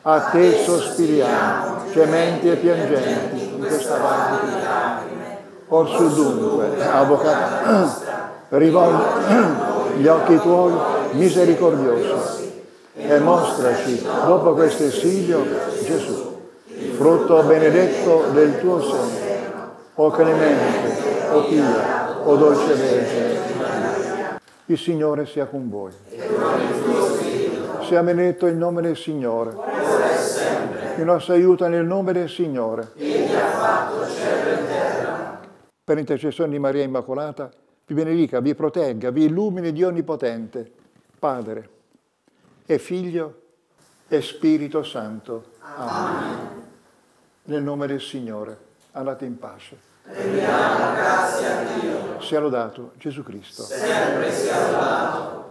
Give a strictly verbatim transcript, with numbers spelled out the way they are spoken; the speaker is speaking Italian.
A te sospiriamo, gementi e piangenti, in questa valle di lacrime. Orsù dunque, avvocato, rivolgi gli occhi tuoi misericordiosi e mostraci, dopo questo esilio, Gesù, frutto benedetto del tuo seno, o clemente, o pia, o dolce Vergine. Il Signore sia con voi. Sia benedetto il nome del Signore. Il nostro aiuto nel nome del Signore. Egli ha fatto cielo e terra. Per intercessione di Maria Immacolata, vi benedica, vi protegga, vi illumini Dio Onnipotente, Padre e Figlio e Spirito Santo. Amen. Nel nome del Signore, andate in pace. Rendiamo grazie a Dio. Sia lodato Gesù Cristo. Sempre sia lodato.